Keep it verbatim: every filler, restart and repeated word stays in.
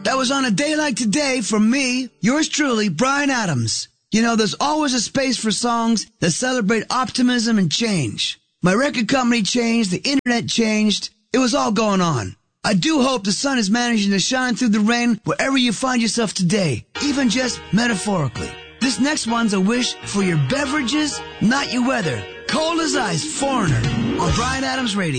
That was on a day like today from me, yours truly, Bryan Adams. You know, there's always a space for songs that celebrate optimism and change. My record company changed, the internet changed, it was all going on. I do hope the sun is managing to shine through the rain wherever you find yourself today, even just metaphorically. This next one's a wish for your beverages, not your weather. Cold as ice, Foreigner, on Bryan Adams Radio.